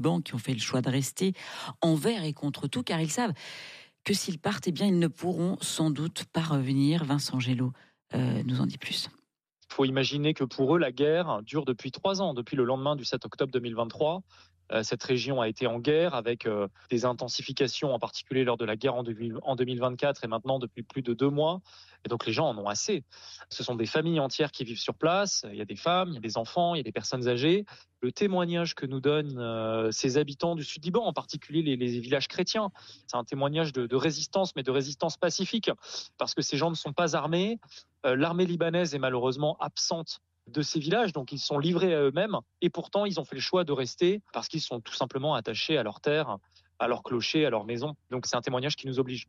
banques qui ont fait le choix de rester envers et contre tout, car ils savent que s'ils partent, eh bien, ils ne pourront sans doute pas revenir. Vincent Gélo nous en dit plus. Il faut imaginer que pour eux, la guerre dure depuis 3 ans, depuis le lendemain du 7 octobre 2023. Cette région a été en guerre avec des intensifications, en particulier lors de la guerre en 2024 et maintenant depuis plus de 2 mois. Et donc les gens en ont assez. Ce sont des familles entières qui vivent sur place. Il y a des femmes, il y a des enfants, il y a des personnes âgées. Le témoignage que nous donnent ces habitants du Sud-Liban, en particulier les villages chrétiens, c'est un témoignage de résistance, mais de résistance pacifique, parce que ces gens ne sont pas armés. L'armée libanaise est malheureusement absente de ces villages, donc ils sont livrés à eux-mêmes, et pourtant ils ont fait le choix de rester parce qu'ils sont tout simplement attachés à leur terre, à leur clocher, à leur maison. Donc c'est un témoignage qui nous oblige.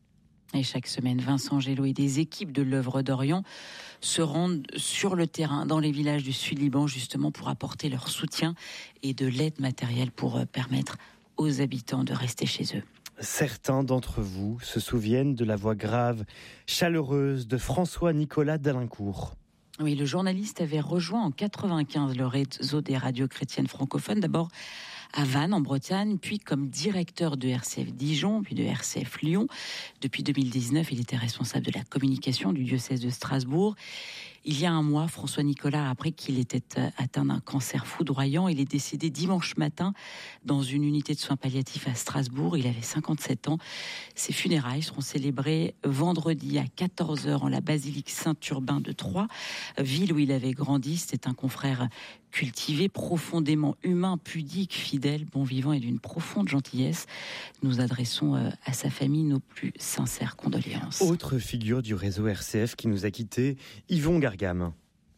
Et chaque semaine, Vincent Gélo et des équipes de l'œuvre d'Orient se rendent sur le terrain, dans les villages du Sud-Liban, justement pour apporter leur soutien et de l'aide matérielle pour permettre aux habitants de rester chez eux. Certains d'entre vous se souviennent de la voix grave, chaleureuse de François-Nicolas d'Alincourt. Oui, le journaliste avait rejoint en 1995 le réseau des radios chrétiennes francophones, d'abord à Vannes, en Bretagne, puis comme directeur de RCF Dijon, puis de RCF Lyon. Depuis 2019, il était responsable de la communication du diocèse de Strasbourg. Il y a un mois, François Nicolas a appris qu'il était atteint d'un cancer foudroyant. Il est décédé dimanche matin dans une unité de soins palliatifs à Strasbourg. Il avait 57 ans. Ses funérailles seront célébrées vendredi à 14h en la basilique Saint-Urbain de Troyes, ville où il avait grandi. C'était un confrère cultivé, profondément humain, pudique, fidèle, bon vivant et d'une profonde gentillesse. Nous adressons à sa famille nos plus sincères condoléances. Autre figure du réseau RCF qui nous a quittés, Yvon Gargam.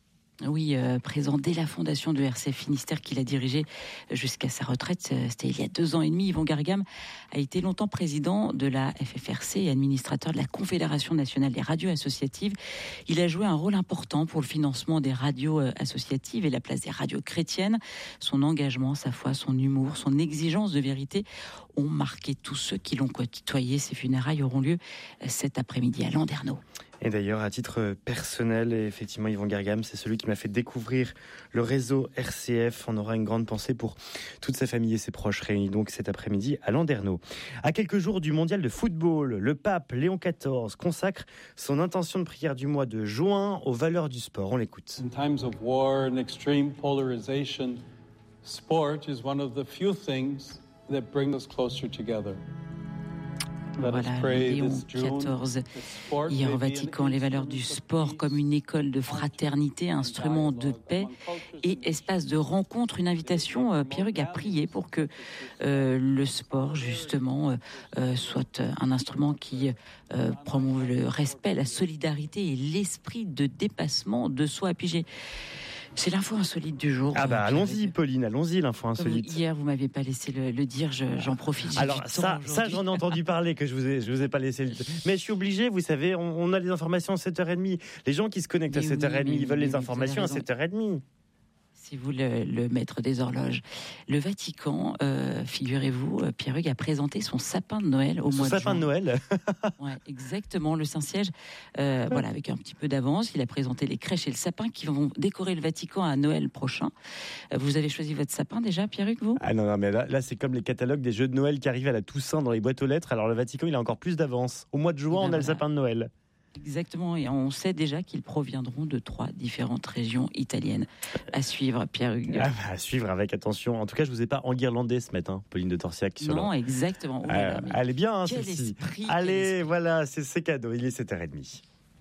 Oui, présent dès la fondation de RCF Finistère qu'il a dirigé jusqu'à sa retraite, c'était il y a 2 ans et demi. Yvon Gargam a été longtemps président de la FFRC et administrateur de la Confédération nationale des radios associatives. Il a joué un rôle important pour le financement des radios associatives et la place des radios chrétiennes. Son engagement, sa foi, son humour, son exigence de vérité ont marqué tous ceux qui l'ont côtoyé. Ces funérailles auront lieu cet après-midi à Landerneau. Et d'ailleurs, à titre personnel, effectivement, Yvon Gargam, c'est celui qui m'a fait découvrir le réseau RCF. On aura une grande pensée pour toute sa famille et ses proches réunis donc cet après-midi à Landerneau. À quelques jours du mondial de football, le pape Léon XIV consacre son intention de prière du mois de juin aux valeurs du sport. On l'écoute. In times of war and extreme polarization, sport is one of the few things that bring us closer together. Voilà, Léon XIV, hier au Vatican, les valeurs du sport comme une école de fraternité, instrument de paix et espace de rencontre, une invitation, Pierre-Hugues, à prier pour que le sport, justement, soit un instrument qui promouve le respect, la solidarité et l'esprit de dépassement de soi. Et puis c'est l'info insolite du jour. Ah bah allons-y Pauline, allons-y l'info insolite. Hier vous m'aviez pas laissé le dire, j'en profite. Alors ça j'en ai entendu parler que je vous ai pas laissé. Mais je suis obligé, vous savez, on a les informations à 7h30. Les gens qui se connectent à 7h30, ils veulent les informations à 7h30. Si vous le maître des horloges. Le Vatican, figurez-vous, Pierre-Hugues a présenté son sapin de Noël au mois de juin. Son sapin de Noël. Ouais, exactement. Le Saint-Siège, voilà, avec un petit peu d'avance, il a présenté les crèches et le sapin qui vont décorer le Vatican à Noël prochain. Vous avez choisi votre sapin déjà, Pierre-Hugues, vous ? Ah non, mais là c'est comme les catalogues des jeux de Noël qui arrivent à la Toussaint dans les boîtes aux lettres. Alors le Vatican, il a encore plus d'avance. Au mois de juin, on a le sapin de Noël. Exactement, et on sait déjà qu'ils proviendront de 3 différentes régions italiennes. À suivre, Pierre-Hugues. À suivre avec attention. En tout cas, je vous ai pas enguirlandé ce matin, Pauline de Torsiac. Non, exactement. Oh là là, elle est bien, hein, quel celle-ci. Esprit, allez, voilà, c'est cadeau. Il est 7h30.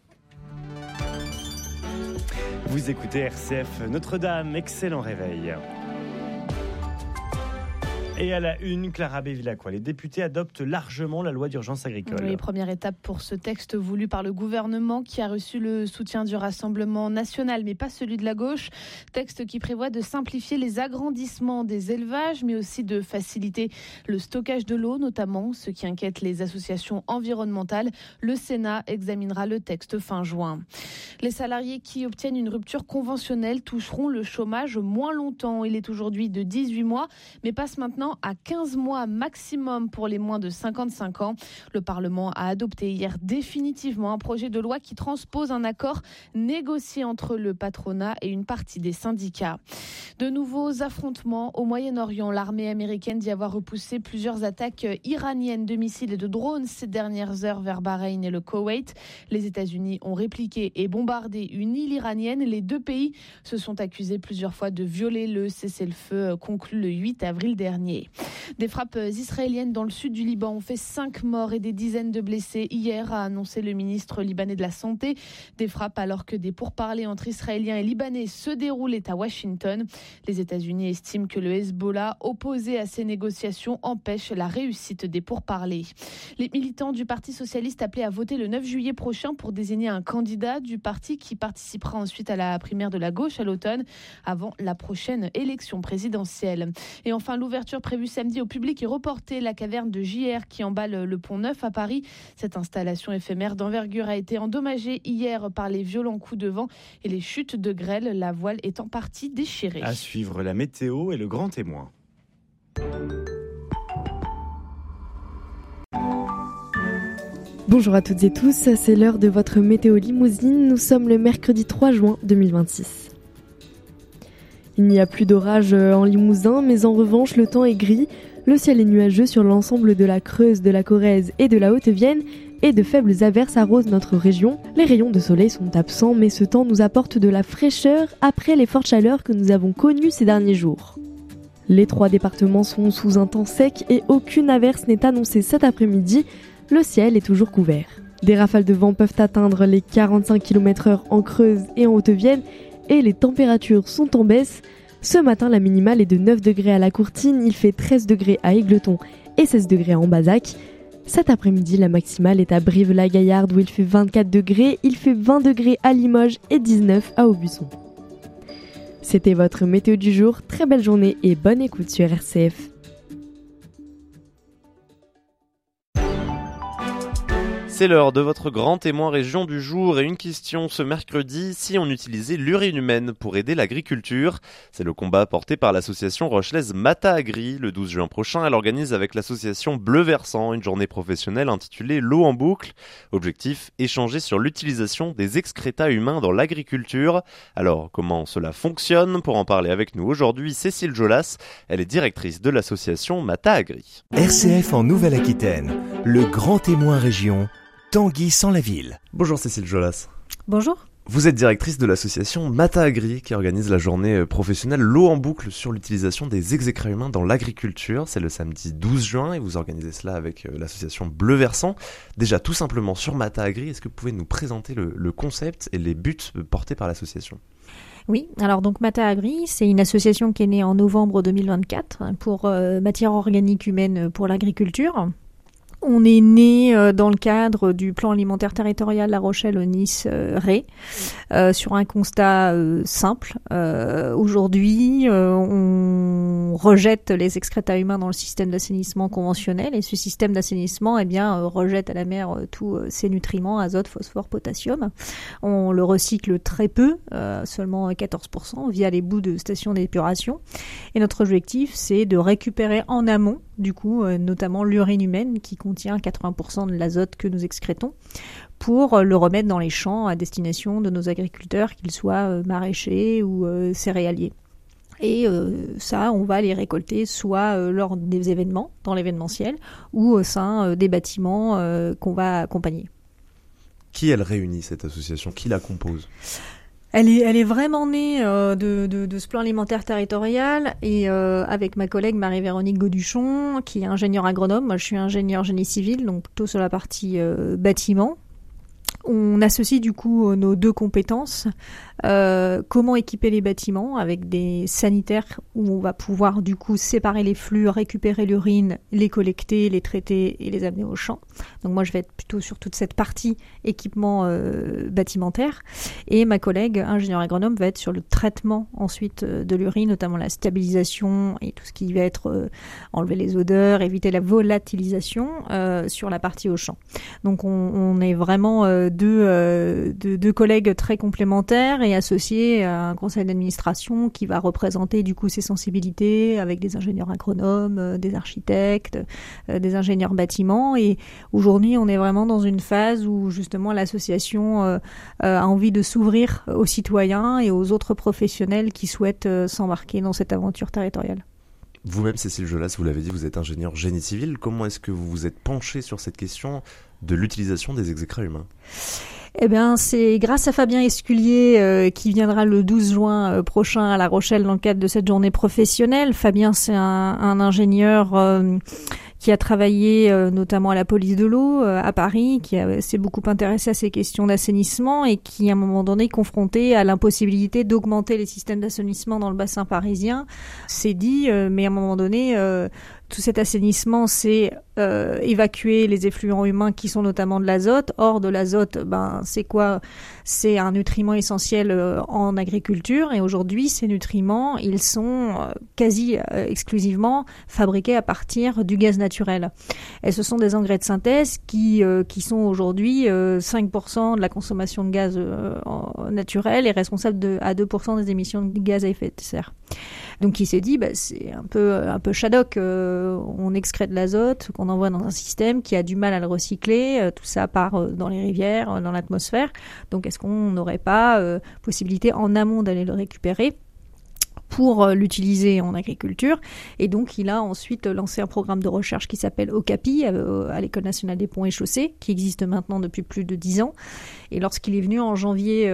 Vous écoutez RCF Notre-Dame, excellent réveil. Et à la une, Clara Bévilacqua, les députés adoptent largement la loi d'urgence agricole. Oui, première étape pour ce texte voulu par le gouvernement qui a reçu le soutien du Rassemblement national, mais pas celui de la gauche. Texte qui prévoit de simplifier les agrandissements des élevages, mais aussi de faciliter le stockage de l'eau, notamment ce qui inquiète les associations environnementales. Le Sénat examinera le texte fin juin. Les salariés qui obtiennent une rupture conventionnelle toucheront le chômage moins longtemps. Il est aujourd'hui de 18 mois, mais passe maintenant maintenant à 15 mois maximum pour les moins de 55 ans. Le Parlement a adopté hier définitivement un projet de loi qui transpose un accord négocié entre le patronat et une partie des syndicats. De nouveaux affrontements au Moyen-Orient. L'armée américaine dit avoir repoussé plusieurs attaques iraniennes de missiles et de drones ces dernières heures vers Bahreïn et le Koweït. Les États-Unis ont répliqué et bombardé une île iranienne. Les deux pays se sont accusés plusieurs fois de violer le cessez-le-feu conclu le 8 avril dernier. Des frappes israéliennes dans le sud du Liban ont fait 5 morts et des dizaines de blessés hier, a annoncé le ministre libanais de la Santé. Des frappes alors que des pourparlers entre Israéliens et Libanais se déroulaient à Washington. Les États-Unis estiment que le Hezbollah, opposé à ces négociations, empêche la réussite des pourparlers. Les militants du Parti socialiste appelés à voter le 9 juillet prochain pour désigner un candidat du parti qui participera ensuite à la primaire de la gauche à l'automne, avant la prochaine élection présidentielle. Et enfin, l'ouverture prévue samedi au public est reportée. La caverne de JR qui emballe le Pont Neuf à Paris. Cette installation éphémère d'envergure a été endommagée hier par les violents coups de vent et les chutes de grêle, la voile est en partie déchirée. À suivre la météo et le grand témoin. Bonjour à toutes et tous, c'est l'heure de votre météo limousine. Nous sommes le mercredi 3 juin 2026. Il n'y a plus d'orage en Limousin, mais en revanche, le temps est gris. Le ciel est nuageux sur l'ensemble de la Creuse, de la Corrèze et de la Haute-Vienne, et de faibles averses arrosent notre région. Les rayons de soleil sont absents, mais ce temps nous apporte de la fraîcheur après les fortes chaleurs que nous avons connues ces derniers jours. Les 3 départements sont sous un temps sec et aucune averse n'est annoncée cet après-midi. Le ciel est toujours couvert. Des rafales de vent peuvent atteindre les 45 km/h en Creuse et en Haute-Vienne et les températures sont en baisse. Ce matin, la minimale est de 9 degrés à la Courtine, il fait 13 degrés à Égletons et 16 degrés à Ambazac. Cet après-midi, la maximale est à Brive-la-Gaillarde où il fait 24 degrés, il fait 20 degrés à Limoges et 19 à Aubusson. C'était votre météo du jour, très belle journée et bonne écoute sur RCF. C'est l'heure de votre grand témoin région du jour et une question ce mercredi, si on utilisait l'urine humaine pour aider l'agriculture. C'est le combat porté par l'association rochelaise Mata Agri. Le 12 juin prochain, elle organise avec l'association Bleu Versant une journée professionnelle intitulée L'eau en boucle. Objectif, échanger sur l'utilisation des excrétas humains dans l'agriculture. Alors, comment cela fonctionne? Pour en parler avec nous aujourd'hui, Cécile Jolas, elle est directrice de l'association Mata Agri. RCF en Nouvelle-Aquitaine, le grand témoin région, Tanguy sans la ville. Bonjour Cécile Jolas. Bonjour. Vous êtes directrice de l'association Mata Agri qui organise la journée professionnelle L'eau en boucle sur l'utilisation des excrétas humains dans l'agriculture. C'est le samedi 12 juin et vous organisez cela avec l'association Bleu Versant. Déjà tout simplement sur Mata Agri, est-ce que vous pouvez nous présenter le concept et les buts portés par l'association ? Oui, alors donc Mata Agri, c'est une association qui est née en novembre 2024 pour matières organiques humaines pour l'agriculture. On est né dans le cadre du plan alimentaire territorial La Rochelle-Nice-Ré sur un constat simple. Aujourd'hui, on rejette les excrétas humains dans le système d'assainissement conventionnel et ce système d'assainissement rejette à la mer tous ces nutriments, azote, phosphore, potassium. On le recycle très peu, seulement 14% via les bouts de stations d'épuration. Et notre objectif, c'est de récupérer en amont, du coup, notamment l'urine humaine qui contient 80% de l'azote que nous excrétons pour le remettre dans les champs à destination de nos agriculteurs, qu'ils soient maraîchers ou céréaliers. Et ça, on va les récolter soit lors des événements, dans l'événementiel, ou au sein des bâtiments qu'on va accompagner. Qui elle réunit cette association? Qui la compose? Elle est vraiment née de ce plan alimentaire territorial et avec ma collègue Marie-Véronique Gauduchon, qui est ingénieure agronome. Moi, je suis ingénieure génie civil, donc plutôt sur la partie bâtiment. On associe du coup nos deux compétences. Comment équiper les bâtiments avec des sanitaires où on va pouvoir du coup séparer les flux, récupérer l'urine, les collecter, les traiter et les amener au champ. Donc moi je vais être plutôt sur toute cette partie équipement bâtimentaire et ma collègue ingénieure agronome va être sur le traitement ensuite de l'urine, notamment la stabilisation et tout ce qui va être enlever les odeurs, éviter la volatilisation sur la partie au champ. Donc on est vraiment deux collègues très complémentaires et associés à un conseil d'administration qui va représenter du coup ces sensibilités avec des ingénieurs agronomes, des architectes, des ingénieurs bâtiments. Et aujourd'hui, on est vraiment dans une phase où justement l'association a envie de s'ouvrir aux citoyens et aux autres professionnels qui souhaitent s'embarquer dans cette aventure territoriale. Vous-même, Cécile Jolas, vous l'avez dit, vous êtes ingénieur génie civil. Comment est-ce que vous vous êtes penché sur cette question de l'utilisation des exécrats humains ? Eh bien, c'est grâce à Fabien Esculier qui viendra le 12 juin prochain à La Rochelle dans le cadre de cette journée professionnelle. Fabien, c'est un ingénieur qui a travaillé notamment à la police de l'eau à Paris, qui s'est beaucoup intéressé à ces questions d'assainissement et qui, à un moment donné, confronté à l'impossibilité d'augmenter les systèmes d'assainissement dans le bassin parisien, s'est dit, mais à un moment donné, tout cet assainissement, c'est évacuer les effluents humains qui sont notamment de l'azote. Or, de l'azote, c'est quoi ? C'est un nutriment essentiel en agriculture. Et aujourd'hui, ces nutriments, ils sont quasi exclusivement fabriqués à partir du gaz naturel. Et ce sont des engrais de synthèse qui sont aujourd'hui 5% de la consommation de gaz naturel et responsables à 2% des émissions de gaz à effet de serre. Donc il s'est dit, c'est un peu Shadok, on excrète de l'azote, qu'on envoie dans un système qui a du mal à le recycler, tout ça part dans les rivières, dans l'atmosphère. Donc est-ce qu'on n'aurait pas possibilité en amont d'aller le récupérer pour l'utiliser en agriculture? Et donc il a ensuite lancé un programme de recherche qui s'appelle OCAPI à l'École nationale des ponts et chaussées, qui existe maintenant depuis plus de 10 ans. Et lorsqu'il est venu en janvier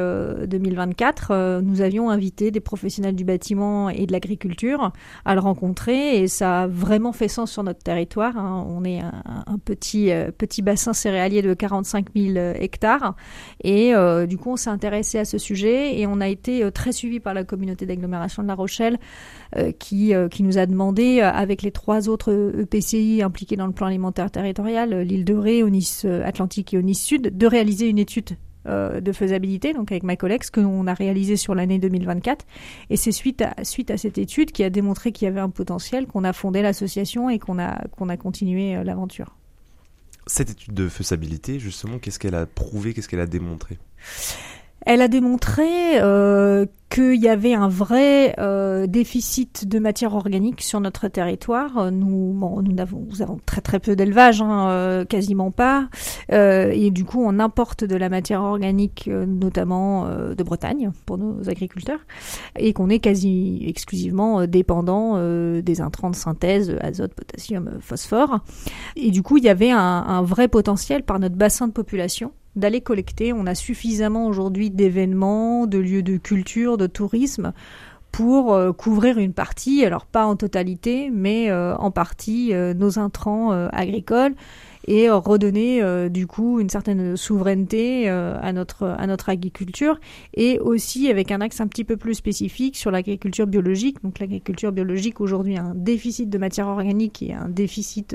2024, nous avions invité des professionnels du bâtiment et de l'agriculture à le rencontrer, et ça a vraiment fait sens sur notre territoire. On est un petit bassin céréalier de 45 000 hectares, et du coup on s'est intéressé à ce sujet, et on a été très suivis par la communauté d'agglomération de La Rochelle, qui nous a demandé, avec les 3 autres EPCI impliqués dans le plan alimentaire territorial, l'île de Ré, Aunis Atlantique et Aunis Sud, de réaliser une étude de faisabilité, donc avec ma collègue, ce qu'on a réalisé sur l'année 2024. Et c'est suite à cette étude qui a démontré qu'il y avait un potentiel, qu'on a fondé l'association et qu'on a continué l'aventure. Cette étude de faisabilité, justement, qu'est-ce qu'elle a prouvé, qu'est-ce qu'elle a démontré ? Elle a démontré qu'il y avait un vrai déficit de matière organique sur notre territoire. Nous avons très très peu d'élevage, quasiment pas. Et du coup, on importe de la matière organique, notamment de Bretagne, pour nos agriculteurs, et qu'on est quasi exclusivement dépendant des intrants de synthèse, azote, potassium, phosphore. Et du coup, il y avait un vrai potentiel par notre bassin de population d'aller collecter. On a suffisamment aujourd'hui d'événements, de lieux de culture, de tourisme pour couvrir une partie, alors pas en totalité, mais en partie nos intrants agricoles et redonner du coup une certaine souveraineté à notre agriculture, et aussi avec un axe un petit peu plus spécifique sur l'agriculture biologique. Donc l'agriculture biologique aujourd'hui a un déficit de matière organique et un déficit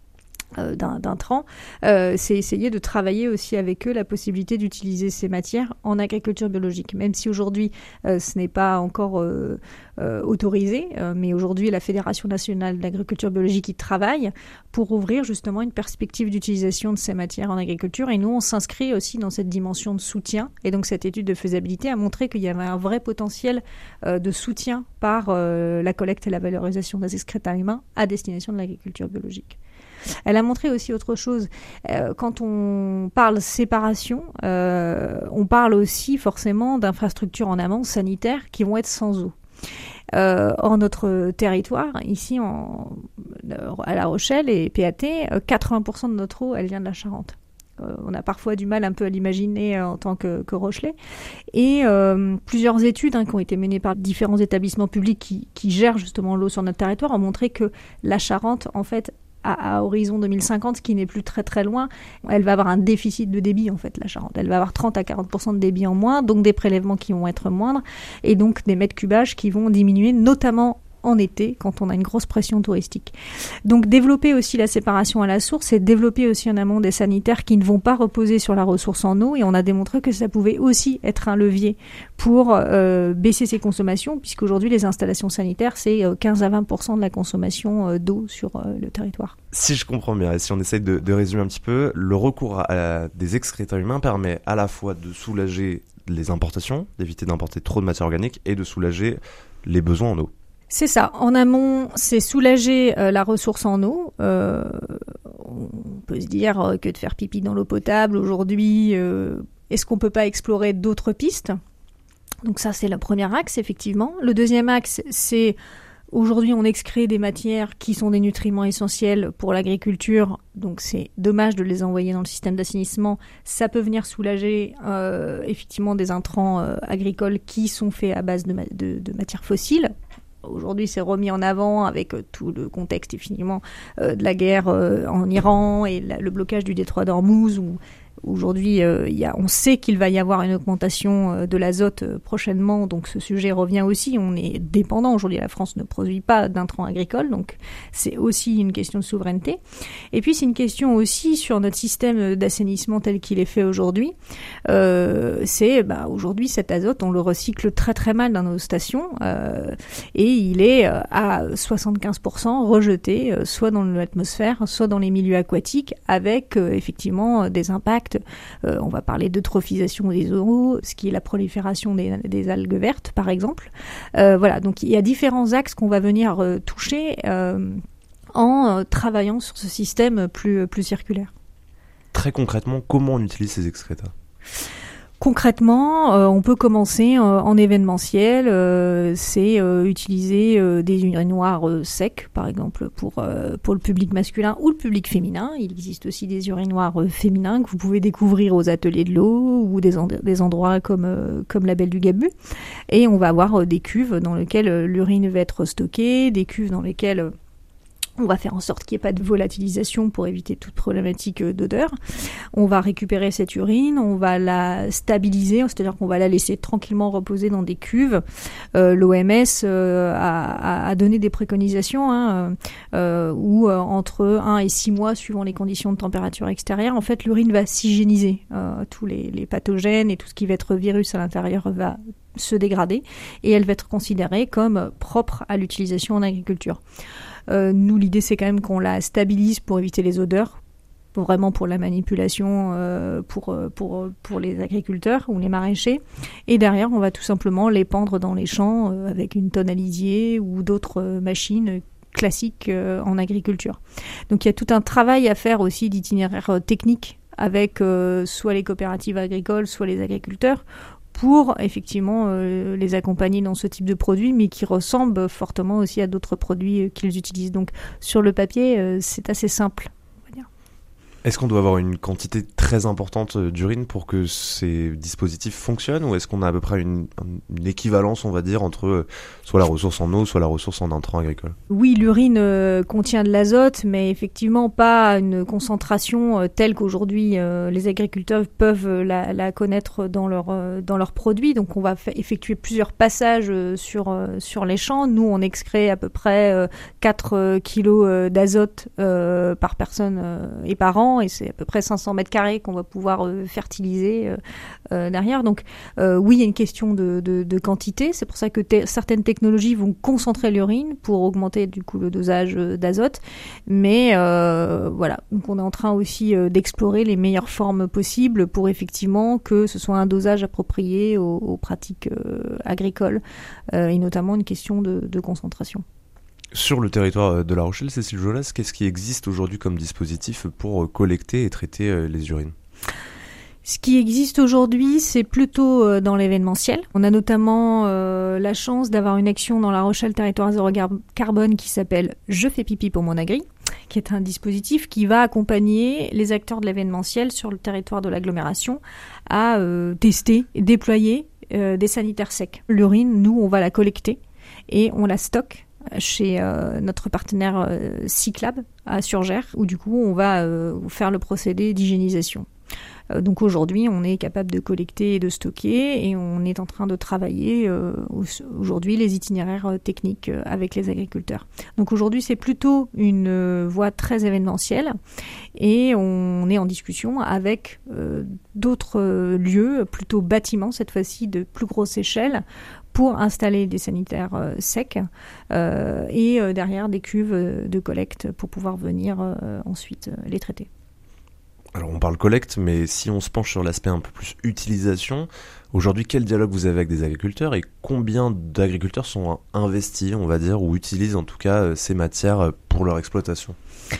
d'intrants, c'est essayer de travailler aussi avec eux la possibilité d'utiliser ces matières en agriculture biologique, même si aujourd'hui ce n'est pas encore autorisé, mais aujourd'hui la Fédération nationale d'agriculture biologique y travaille pour ouvrir justement une perspective d'utilisation de ces matières en agriculture, et nous on s'inscrit aussi dans cette dimension de soutien, et donc cette étude de faisabilité a montré qu'il y avait un vrai potentiel de soutien par la collecte et la valorisation des excrétants humains à destination de l'agriculture biologique. Elle a montré aussi autre chose. Quand on parle séparation, on parle aussi forcément d'infrastructures en amont sanitaires qui vont être sans eau. Or, notre territoire, ici à La Rochelle et PAT, 80% de notre eau, elle vient de la Charente. On a parfois du mal un peu à l'imaginer en tant que Rochelais. Et plusieurs études qui ont été menées par différents établissements publics qui gèrent justement l'eau sur notre territoire ont montré que la Charente, en fait, à horizon 2050, ce qui n'est plus très très loin, elle va avoir un déficit de débit en fait, la Charente. Elle va avoir 30 à 40% de débit en moins, donc des prélèvements qui vont être moindres, et donc des mètres cubages qui vont diminuer, notamment en été quand on a une grosse pression touristique. Donc développer aussi la séparation à la source et développer aussi en amont des sanitaires qui ne vont pas reposer sur la ressource en eau, et on a démontré que ça pouvait aussi être un levier pour baisser ses consommations, puisqu'aujourd'hui les installations sanitaires c'est 15 à 20% de la consommation d'eau sur le territoire. Si je comprends bien, et si on essaye de résumer un petit peu, le recours à des excrétants humains permet à la fois de soulager les importations, d'éviter d'importer trop de matière organique et de soulager les besoins en eau. C'est ça. En amont, c'est soulager la ressource en eau. On peut se dire que de faire pipi dans l'eau potable aujourd'hui, est-ce qu'on peut pas explorer d'autres pistes ? Donc ça, c'est le premier axe, effectivement. Le deuxième axe, c'est aujourd'hui, on excrée des matières qui sont des nutriments essentiels pour l'agriculture. Donc c'est dommage de les envoyer dans le système d'assainissement. Ça peut venir soulager effectivement des intrants agricoles qui sont faits à base de matières fossiles. Aujourd'hui, c'est remis en avant avec tout le contexte effectivement de la guerre en Iran et le blocage du détroit d'Ormuz où aujourd'hui, on sait qu'il va y avoir une augmentation de l'azote prochainement, donc ce sujet revient aussi. On est dépendant aujourd'hui, la France ne produit pas d'intrants agricoles, donc c'est aussi une question de souveraineté. Et puis c'est une question aussi sur notre système d'assainissement tel qu'il est fait aujourd'hui. Aujourd'hui, cet azote, on le recycle très très mal dans nos stations et il est à 75% rejeté, soit dans l'atmosphère, soit dans les milieux aquatiques, avec effectivement des impacts. On va parler d'eutrophisation des eaux, ce qui est la prolifération des algues vertes, par exemple. Voilà, donc il y a différents axes qu'on va venir toucher en travaillant sur ce système plus circulaire. Très concrètement, comment on utilise ces excrétants ? Concrètement, on peut commencer en événementiel, c'est utiliser des urinoirs secs, par exemple, pour le public masculin ou le public féminin. Il existe aussi des urinoirs féminins que vous pouvez découvrir aux ateliers de l'eau ou des endroits comme la Belle du Gabu. Et on va avoir des cuves dans lesquelles l'urine va être stockée, des cuves dans lesquelles on va faire en sorte qu'il n'y ait pas de volatilisation pour éviter toute problématique d'odeur. On va récupérer cette urine, on va la stabiliser, c'est-à-dire qu'on va la laisser tranquillement reposer dans des cuves. L'OMS a donné des préconisations où entre 1 et 6 mois, suivant les conditions de température extérieure, en fait, l'urine va s'hygiéniser. Tous les pathogènes et tout ce qui va être virus à l'intérieur va se dégrader et elle va être considérée comme propre à l'utilisation en agriculture. Nous, l'idée, c'est quand même qu'on la stabilise pour éviter les odeurs, vraiment pour la manipulation pour les agriculteurs ou les maraîchers. Et derrière, on va tout simplement l'épandre dans les champs avec une tonne à lisier ou d'autres machines classiques en agriculture. Donc il y a tout un travail à faire aussi d'itinéraire technique avec soit les coopératives agricoles, soit les agriculteurs, pour effectivement les accompagner dans ce type de produit, mais qui ressemblent fortement aussi à d'autres produits qu'ils utilisent. Donc sur le papier, c'est assez simple, on va dire. Est-ce qu'on doit avoir une quantité très importante d'urine pour que ces dispositifs fonctionnent, ou est-ce qu'on a à peu près une équivalence, on va dire, entre soit la ressource en eau, soit la ressource en intrants agricoles ? Oui, l'urine contient de l'azote, mais effectivement pas une concentration telle qu'aujourd'hui les agriculteurs peuvent la connaître dans leurs produits. Donc on va effectuer plusieurs passages sur les champs. Nous, on excrée à peu près 4 kilos d'azote par personne et par an, et c'est à peu près 500 mètres carrés qu'on va pouvoir fertiliser derrière. Donc oui, il y a une question de quantité. C'est pour ça que certaines technologies vont concentrer l'urine pour augmenter du coup le dosage d'azote. Mais voilà, donc on est en train aussi d'explorer les meilleures formes possibles pour effectivement que ce soit un dosage approprié aux pratiques agricoles et notamment une question de concentration. Sur le territoire de La Rochelle, Cécile Jolas, qu'est-ce qui existe aujourd'hui comme dispositif pour collecter et traiter les urines ? Ce qui existe aujourd'hui, c'est plutôt dans l'événementiel. On a notamment la chance d'avoir une action dans La Rochelle, territoire zéro carbone, qui s'appelle « Je fais pipi pour mon agri », qui est un dispositif qui va accompagner les acteurs de l'événementiel sur le territoire de l'agglomération à tester et déployer des sanitaires secs. L'urine, nous, on va la collecter et on la stocke chez notre partenaire Cyclab à Surgères, où du coup on va faire le procédé d'hygiénisation. Donc aujourd'hui, on est capable de collecter et de stocker et on est en train de travailler aujourd'hui les itinéraires techniques avec les agriculteurs. Donc aujourd'hui, c'est plutôt une voie très événementielle et on est en discussion avec d'autres lieux, plutôt bâtiments cette fois-ci de plus grosse échelle, pour installer des sanitaires secs et derrière des cuves de collecte pour pouvoir venir ensuite les traiter. Alors on parle collecte, mais si on se penche sur l'aspect un peu plus utilisation, aujourd'hui quel dialogue vous avez avec des agriculteurs et combien d'agriculteurs sont investis, on va dire, ou utilisent en tout cas ces matières pour leur exploitation ?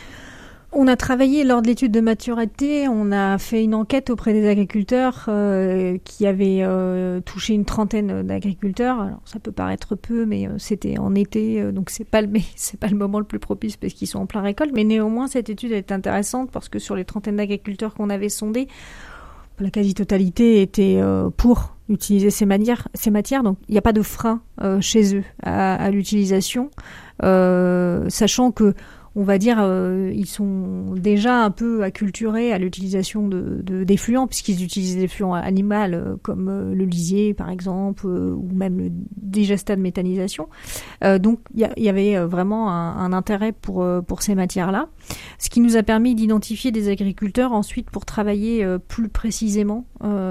On a travaillé lors de l'étude de maturité, on a fait une enquête auprès des agriculteurs qui avaient touché une trentaine d'agriculteurs. Alors ça peut paraître peu, mais c'était en été, donc c'est pas le moment le plus propice parce qu'ils sont en plein récolte. Mais néanmoins, cette étude est intéressante parce que sur les trentaines d'agriculteurs qu'on avait sondés, la quasi-totalité était pour utiliser ces matières. Donc il n'y a pas de frein chez eux à l'utilisation, sachant que on va dire, ils sont déjà un peu acculturés à l'utilisation d'effluents, puisqu'ils utilisent des effluents animaux comme le lisier, par exemple, ou même le digestat de méthanisation. Donc, il y avait vraiment un intérêt pour ces matières-là, ce qui nous a permis d'identifier des agriculteurs ensuite pour travailler plus précisément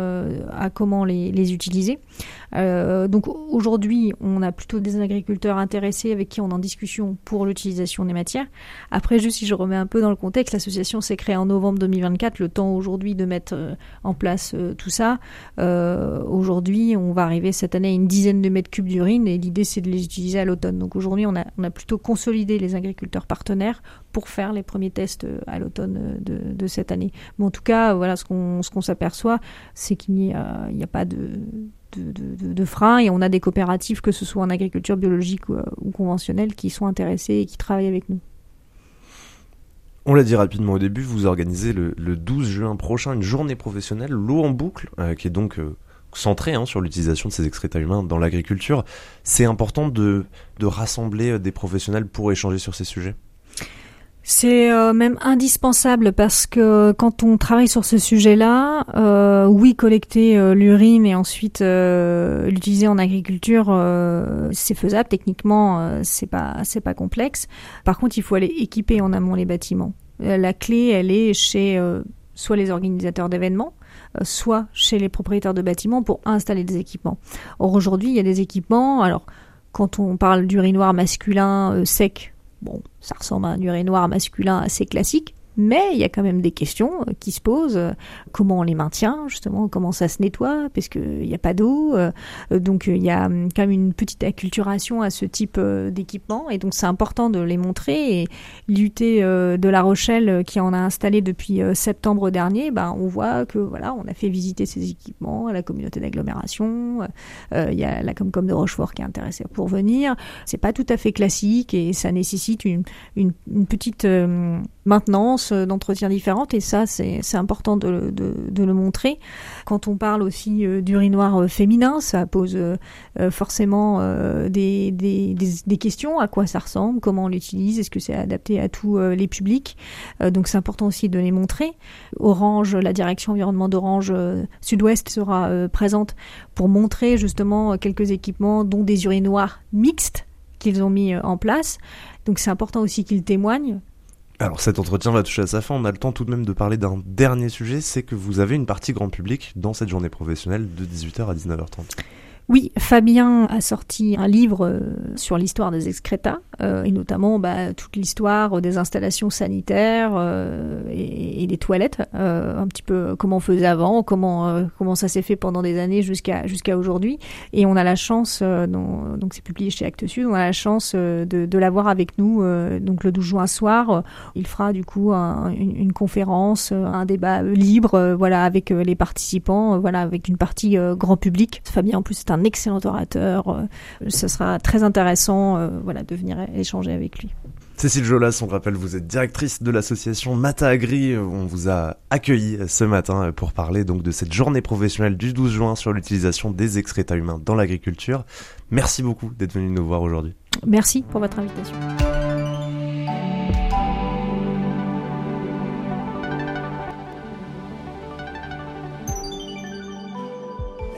à comment les utiliser. Donc, aujourd'hui, on a plutôt des agriculteurs intéressés avec qui on est en discussion pour l'utilisation des matières. Après, juste si je remets un peu dans le contexte, l'association s'est créée en novembre 2024, le temps aujourd'hui de mettre en place tout ça. Aujourd'hui, on va arriver cette année à une dizaine de mètres cubes d'urine et l'idée, c'est de les utiliser à l'automne. Donc aujourd'hui, on a plutôt consolidé les agriculteurs partenaires pour faire les premiers tests à l'automne de cette année. Mais en tout cas, voilà, ce qu'on s'aperçoit, c'est qu'il n'y a pas de frein et on a des coopératives, que ce soit en agriculture biologique ou conventionnelle, qui sont intéressées et qui travaillent avec nous. On l'a dit rapidement au début, vous organisez le 12 juin prochain une journée professionnelle L'eau en boucle, qui est donc centrée sur l'utilisation de ces excréta humains dans l'agriculture. C'est important de rassembler des professionnels pour échanger sur ces sujets ? C'est même indispensable parce que quand on travaille sur ce sujet-là, oui, collecter l'urine et ensuite l'utiliser en agriculture, c'est faisable techniquement, c'est pas complexe. Par contre, il faut aller équiper en amont les bâtiments. La clé, elle est chez soit les organisateurs d'événements, soit chez les propriétaires de bâtiments pour installer des équipements. Or aujourd'hui, il y a des équipements. Alors, quand on parle d'urinoir masculin sec, bon, ça ressemble à un urinoir masculin assez classique, mais il y a quand même des questions qui se posent. Comment on les maintient, justement, comment ça se nettoie, parce qu'il n'y a pas d'eau. Donc, il y a quand même une petite acculturation à ce type d'équipement. Et donc, c'est important de les montrer. Et l'UT de La Rochelle, qui en a installé depuis septembre dernier, on voit que voilà, on a fait visiter ces équipements à la communauté d'agglomération. Il y a la Comcom de Rochefort qui est intéressée pour venir. C'est pas tout à fait classique et ça nécessite une petite maintenance d'entretien différentes et ça c'est important de le montrer. Quand on parle aussi d'urinoir féminin, ça pose forcément des questions. À quoi ça ressemble, comment on l'utilise, est-ce que c'est adapté à tous les publics, donc c'est important aussi de les montrer. Orange, la direction environnement d'Orange Sud-Ouest sera présente pour montrer justement quelques équipements dont des urinoirs mixtes qu'ils ont mis en place, donc c'est important aussi qu'ils témoignent. Alors cet entretien va toucher à sa fin, on a le temps tout de même de parler d'un dernier sujet, c'est que vous avez une partie grand public dans cette journée professionnelle de 18h à 19h30. Oui, Fabien a sorti un livre sur l'histoire des excréta, et notamment toute l'histoire des installations sanitaires et des toilettes, un petit peu comment on faisait avant, comment ça s'est fait pendant des années jusqu'à aujourd'hui. Et on a la chance, donc c'est publié chez Actes Sud, on a la chance de l'avoir avec nous donc le 12 juin soir. Il fera du coup une conférence, un débat libre avec les participants, avec une partie grand public. Fabien en plus c'est un excellent orateur, ce sera très intéressant de venir échanger avec lui. Cécile Jolas, on rappelle, vous êtes directrice de l'association Mata Agri. On vous a accueilli ce matin pour parler donc de cette journée professionnelle du 12 juin sur l'utilisation des excréta humains dans l'agriculture. Merci beaucoup d'être venu nous voir aujourd'hui. Merci pour votre invitation.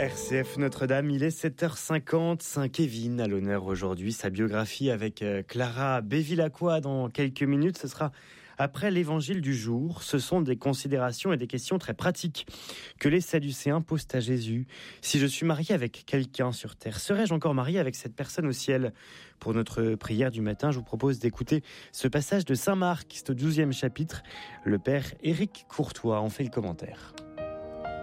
RCF Notre-Dame, il est 7h50. Saint Kevin à l'honneur aujourd'hui. Sa biographie avec Clara Bevilacqua dans quelques minutes. Ce sera après l'évangile du jour. Ce sont des considérations et des questions très pratiques que les Sadducéens posent à Jésus. Si je suis marié avec quelqu'un sur terre, serais-je encore marié avec cette personne au ciel? Pour notre prière du matin, je vous propose d'écouter ce passage de Saint Marc, c'est au 12e chapitre. Le père Éric Courtois en fait le commentaire.